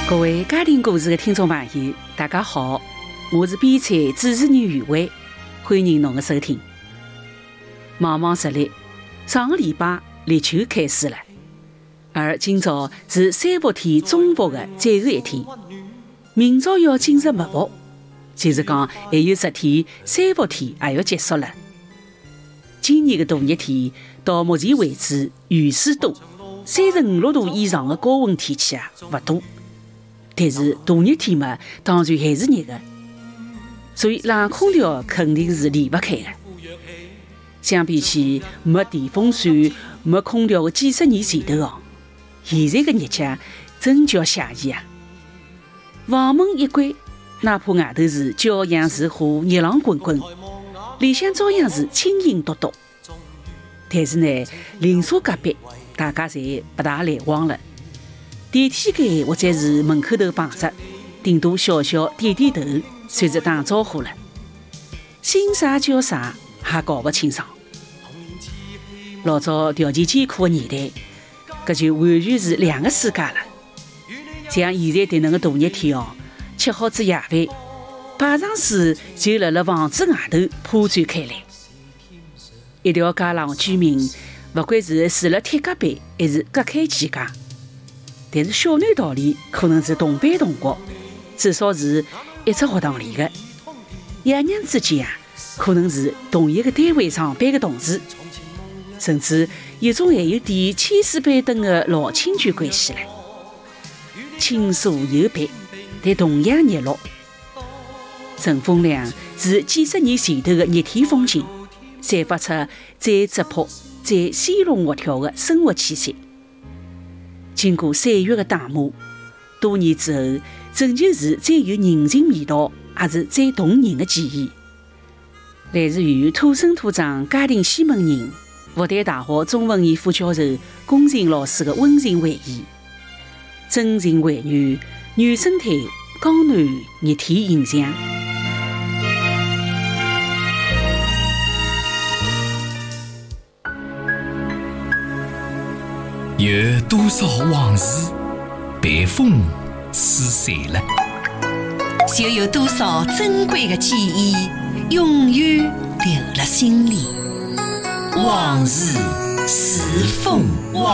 各位家庭故事的听众朋友，大家好，我是编采主持人余伟，欢迎侬的收听。茫茫日历，上个礼拜立秋开始了，而今朝是三伏天中伏的最后一天，明朝要进入末伏，就是讲还有10天，三伏天也要结束了。今年的大热天到目前为止雨水多，35、6度以上的高温天气不多。但是大热天嘛，当然还是热的，所以冷空调肯定是离不开的。相比起没电风扇、没空调的几十年前头现在的日脚真叫写意啊！房门一关，哪怕外头是骄阳似火、热浪滚滚，里向照样是清新笃笃。但是呢，邻舍隔壁大家侪不大来往了。电梯间或者是门口头碰着，顶多笑笑点点头，算是打招呼了。姓啥叫啥还搞不清爽。老早条件艰苦的年代，搿就完全是两个世界了。像现在对能个大热天吃好子夜饭，摆上水就辣辣房子外头铺展开来。一条街浪居民，不管是住辣铁隔壁还是隔开几家，但是小囡道理可能是同班同学，至少是一只学堂里的。爷娘之间可能是同一个单位上班的同事，甚至有种还有点千丝板凳的老亲眷关系了。亲疏有别，但同样热络。陈风凉是几十年前头的热天风情，散发出最质朴、最鲜龙活跳的生活气息。经过岁月的打磨，多年之后，仍旧是最有人情味道，也是最动人的记忆。来自于土生土长嘉定西门人、复旦大学中文系副教授龚晴老师的温情回忆，真情还原原生态江南热天印象。 有多少往事被风吹散了？ 就有多少珍贵的记忆永远留了心里。往事是风。